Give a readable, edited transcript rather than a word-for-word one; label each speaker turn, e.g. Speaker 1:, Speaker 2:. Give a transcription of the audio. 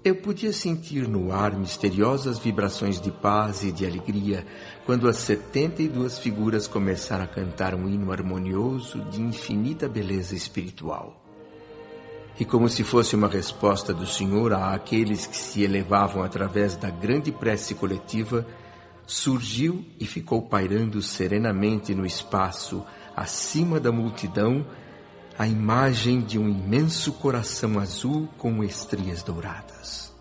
Speaker 1: Eu podia sentir no ar misteriosas vibrações de paz e de alegria quando as 72 figuras começaram a cantar um hino harmonioso de infinita beleza espiritual. E como se fosse uma resposta do Senhor àqueles que se elevavam através da grande prece coletiva, surgiu e ficou pairando serenamente no espaço, acima da multidão, a imagem de um imenso coração azul com estrias douradas.